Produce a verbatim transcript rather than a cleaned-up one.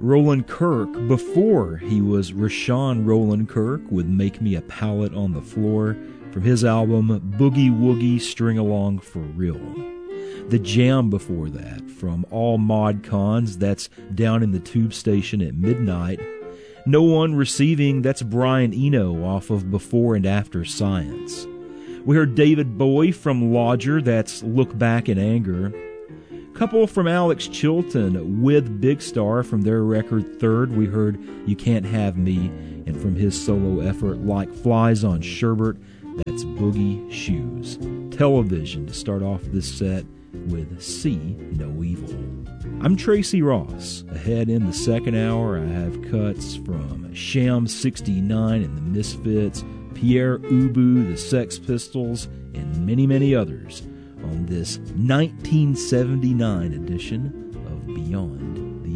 Roland Kirk, before he was Rashawn Roland Kirk, with Make Me a Pallet on the Floor, from his album Boogie Woogie String Along for Real. The Jam before that, from All Mod Cons, that's Down in the Tube Station at Midnight. No One Receiving, that's Brian Eno off of Before and After Science. We heard David Bowie from Lodger, that's Look Back in Anger. Couple from Alex Chilton with Big Star from their record Third, we heard You Can't Have Me, and from his solo effort Like Flies on Sherbert, that's Boogie Shoes. Television to start off this set with See No Evil. I'm Tracy Ross. Ahead in the second hour, I have cuts from Sham sixty-nine and the Misfits, Pierre Ubu, the Sex Pistols, and many, many others on this nineteen seventy-nine edition of Beyond